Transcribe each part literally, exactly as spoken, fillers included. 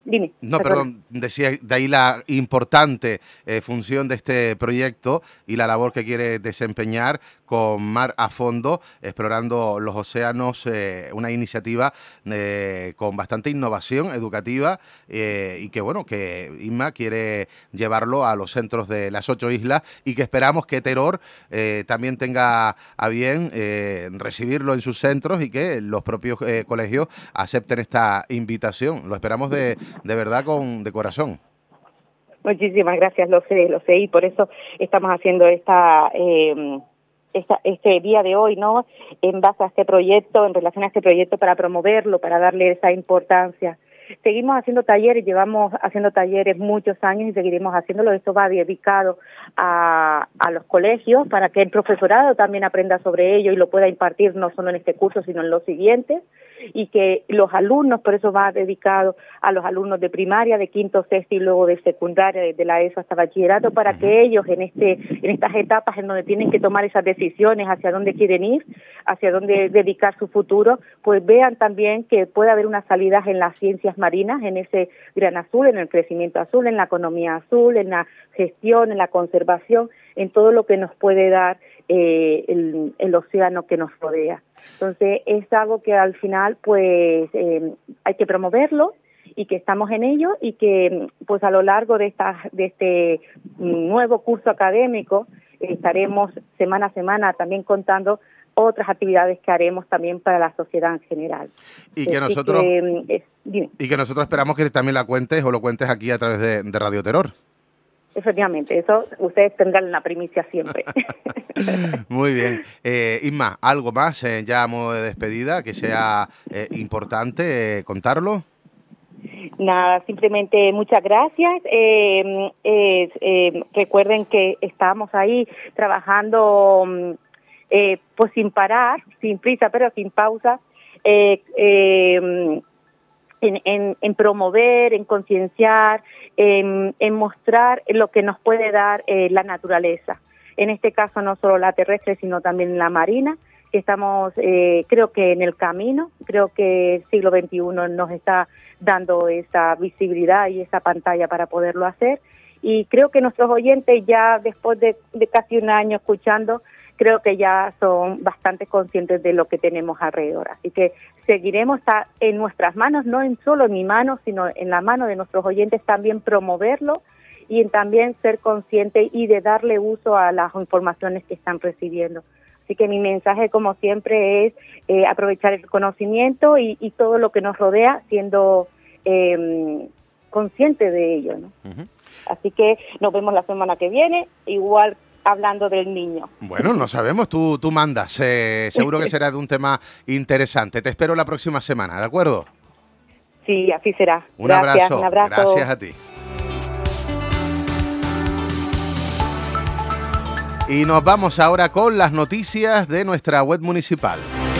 Dime. No, perdón, decía de ahí la importante eh, función de este proyecto y la labor que quiere desempeñar con Mar a Fondo, explorando los océanos, eh, una iniciativa eh, con bastante innovación educativa eh, y que, bueno, que Inma quiere llevarlo a los centros de las ocho islas y que esperamos que Teror eh, también tenga a bien eh, recibirlo en sus centros y que los propios eh, colegios acepten esta invitación. Lo esperamos de de verdad, con de corazón. Muchísimas gracias, lo sé, lo sé, y por eso estamos haciendo esta, eh, esta este día de hoy, ¿no? En base a este proyecto, en relación a este proyecto, para promoverlo, para darle esa importancia. Seguimos haciendo talleres, llevamos haciendo talleres muchos años y seguiremos haciéndolo. Esto va dedicado a, a los colegios para que el profesorado también aprenda sobre ello y lo pueda impartir no solo en este curso, sino en los siguientes, y que los alumnos, por eso va dedicado a los alumnos de primaria, de quinto, sexto y luego de secundaria, desde la ESO hasta bachillerato, para que ellos en este en estas etapas en donde tienen que tomar esas decisiones hacia dónde quieren ir, hacia dónde dedicar su futuro, pues vean también que puede haber unas salidas en las ciencias marinas, en ese gran azul, en el crecimiento azul, en la economía azul, en la gestión, en la conservación, en todo lo que nos puede dar eh, el, el océano que nos rodea. Entonces es algo que al final pues eh, hay que promoverlo y que estamos en ello y que pues a lo largo de, esta, de este nuevo curso académico eh, estaremos semana a semana también contando otras actividades que haremos también para la sociedad en general. Y que Así nosotros que, eh, y que nosotros esperamos que también la cuentes o lo cuentes aquí a través de, de Radio Teror. Efectivamente, eso ustedes tendrán la primicia siempre. Muy bien. Eh, Inma, ¿algo más eh, ya a modo de despedida que sea eh, importante eh, contarlo? Nada, simplemente muchas gracias. Eh, eh, eh, recuerden que estamos ahí trabajando eh, pues sin parar, sin prisa, pero sin pausa, eh, eh, En, en, en promover, en concienciar, en, en mostrar lo que nos puede dar eh, la naturaleza. En este caso no solo la terrestre, sino también la marina, que estamos eh, creo que en el camino, creo que el siglo veintiuno nos está dando esa visibilidad y esa pantalla para poderlo hacer. Y creo que nuestros oyentes ya después de, de casi un año escuchando, creo que ya son bastante conscientes de lo que tenemos alrededor. Así que seguiremos a, en nuestras manos, no en solo en mi mano, sino en la mano de nuestros oyentes también promoverlo y en también ser conscientes y de darle uso a las informaciones que están recibiendo. Así que mi mensaje, como siempre, es eh, aprovechar el conocimiento y, y todo lo que nos rodea, siendo eh, consciente de ello, ¿no? Uh-huh. Así que nos vemos la semana que viene, igual hablando del niño. Bueno, no sabemos, tú, tú mandas. Eh, seguro que será de un tema interesante. Te espero la próxima semana, ¿de acuerdo? Sí, así será. Un Gracias, abrazo. Un abrazo. Gracias a ti. Y nos vamos ahora con las noticias de nuestra web municipal.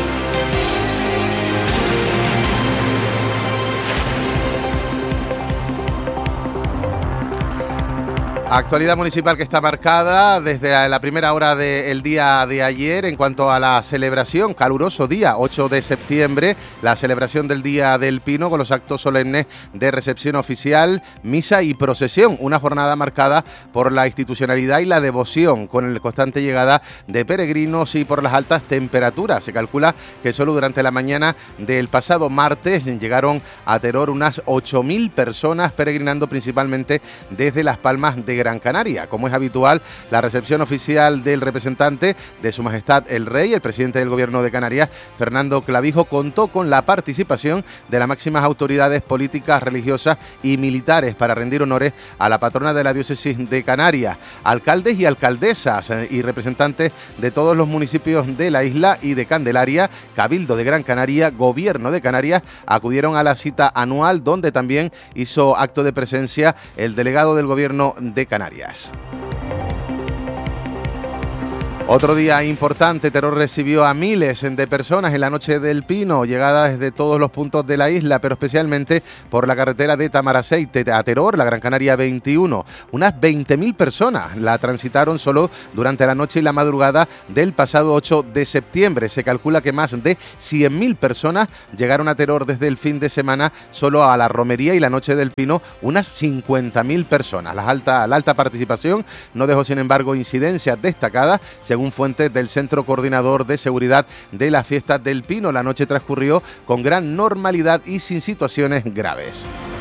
Actualidad municipal que está marcada desde la primera hora del día de ayer en cuanto a la celebración, caluroso día, ocho de septiembre, la celebración del Día del Pino con los actos solemnes de recepción oficial, misa y procesión, una jornada marcada por la institucionalidad y la devoción, con la constante llegada de peregrinos y por las altas temperaturas. Se calcula que solo durante la mañana del pasado martes llegaron a Teror unas ocho mil personas peregrinando principalmente desde Las Palmas de Gran Canaria. Como es habitual, la recepción oficial del representante de Su Majestad el Rey, el presidente del Gobierno de Canarias, Fernando Clavijo, contó con la participación de las máximas autoridades políticas, religiosas y militares para rendir honores a la patrona de la diócesis de Canarias, alcaldes y alcaldesas y representantes de todos los municipios de la isla y de Candelaria, Cabildo de Gran Canaria, Gobierno de Canarias, acudieron a la cita anual donde también hizo acto de presencia el delegado del Gobierno de Canarias. Otro día importante, Teror recibió a miles de personas en la Noche del Pino, llegada desde todos los puntos de la isla, pero especialmente por la carretera de Tamaraceite a Teror, la Gran Canaria veintiuno. Unas veinte mil personas la transitaron solo durante la noche y la madrugada del pasado ocho de septiembre. Se calcula que más de cien mil personas llegaron a Teror desde el fin de semana, solo a la romería y la Noche del Pino, unas cincuenta mil personas. La alta, la alta participación no dejó, sin embargo, incidencias destacadas, según fuentes del Centro Coordinador de Seguridad de las Fiestas del Pino. La noche transcurrió con gran normalidad y sin situaciones graves.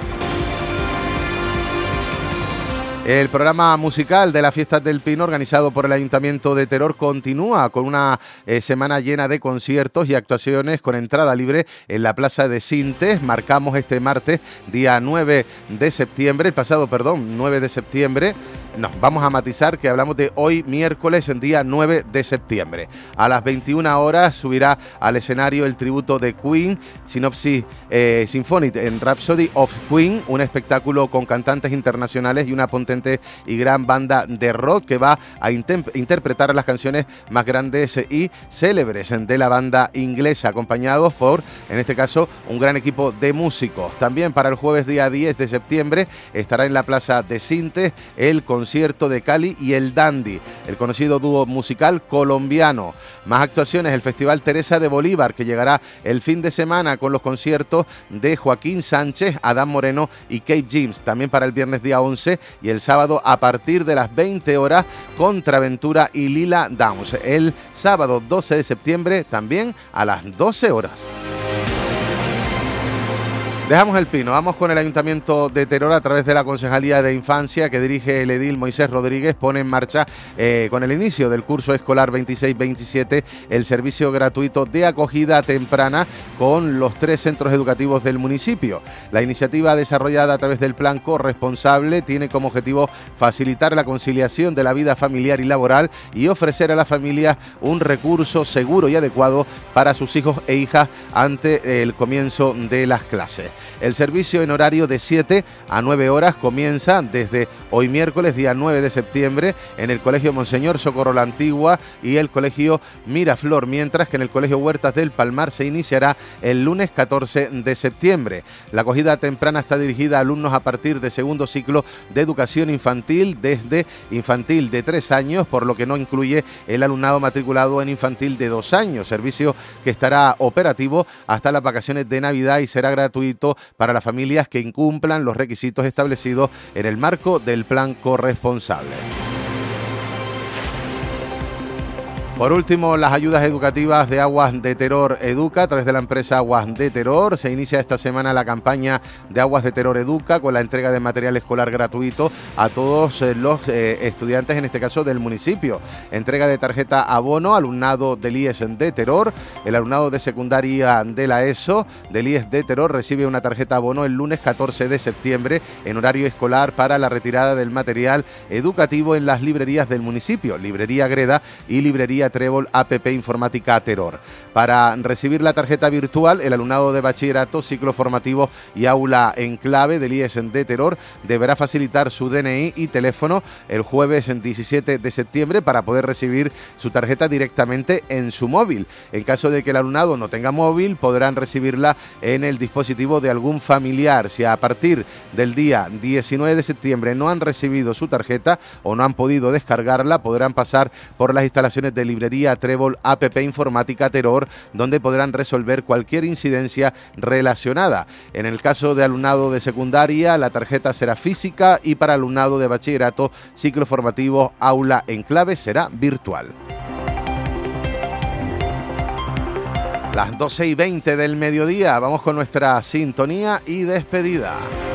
El programa musical de las Fiestas del Pino, organizado por el Ayuntamiento de Teror, continúa con una eh, semana llena de conciertos y actuaciones con entrada libre en la Plaza de Sintes. Marcamos este martes, día nueve de septiembre, el pasado, perdón, nueve de septiembre. Nos vamos a matizar que hablamos de hoy, miércoles, en día nueve de septiembre. A las veintiuna horas subirá al escenario el tributo de Queen, Synopsis eh, Symphonic en Rhapsody of Queen, un espectáculo con cantantes internacionales y una potente y gran banda de rock que va a interpretar las canciones más grandes y célebres de la banda inglesa, acompañados por, en este caso, un gran equipo de músicos. También para el jueves día diez de septiembre estará en la Plaza de Sintes el concierto concierto de Cali y el Dandy, el conocido dúo musical colombiano. Más actuaciones, el Festival Teresa de Bolívar, que llegará el fin de semana con los conciertos de Joaquín Sánchez, Adán Moreno y Kate James. También para el viernes día once y el sábado a partir de las veinte horas, Contraventura y Lila Downs. El sábado doce de septiembre también a las doce horas. Dejamos el Pino, vamos con el Ayuntamiento de Teror a través de la Concejalía de Infancia que dirige el edil Moisés Rodríguez. Pone en marcha eh, con el inicio del curso escolar veintiséis veintisiete el servicio gratuito de acogida temprana con los tres centros educativos del municipio. La iniciativa desarrollada a través del Plan Corresponsable tiene como objetivo facilitar la conciliación de la vida familiar y laboral y ofrecer a las familias un recurso seguro y adecuado para sus hijos e hijas ante el comienzo de las clases. El servicio en horario de siete a nueve horas comienza desde hoy miércoles, día nueve de septiembre, en el Colegio Monseñor Socorro la Antigua y el Colegio Miraflor, mientras que en el Colegio Huertas del Palmar se iniciará el lunes catorce de septiembre. La acogida temprana está dirigida a alumnos a partir de segundo ciclo de educación infantil, desde infantil de tres años, por lo que no incluye el alumnado matriculado en infantil de dos años, servicio que estará operativo hasta las vacaciones de Navidad y será gratuito para las familias que incumplan los requisitos establecidos en el marco del Plan Corresponsable. Por último, las ayudas educativas de Aguas de Teror Educa a través de la empresa Aguas de Teror. Se inicia esta semana la campaña de Aguas de Teror Educa con la entrega de material escolar gratuito a todos los eh, estudiantes, en este caso del municipio. Entrega de tarjeta abono, alumnado del I E S de Teror. El alumnado de secundaria de la ESO del I E S de Teror recibe una tarjeta abono el lunes catorce de septiembre en horario escolar para la retirada del material educativo en las librerías del municipio, Librería Greda y Librería Trébol A P P Informática Teror. Para recibir la tarjeta virtual, el alumnado de bachillerato, ciclo formativo y aula en clave del I E S de Teror deberá facilitar su D N I y teléfono el jueves diecisiete de septiembre para poder recibir su tarjeta directamente en su móvil. En caso de que el alumnado no tenga móvil, podrán recibirla en el dispositivo de algún familiar. Si a partir del día diecinueve de septiembre no han recibido su tarjeta o no han podido descargarla, podrán pasar por las instalaciones de Librería Trébol A P P Informática Teror, donde podrán resolver cualquier incidencia relacionada. En el caso de alumnado de secundaria, la tarjeta será física y para alumnado de bachillerato, ciclo formativo, aula en clave será virtual. Las doce y veinte del mediodía, vamos con nuestra sintonía y despedida.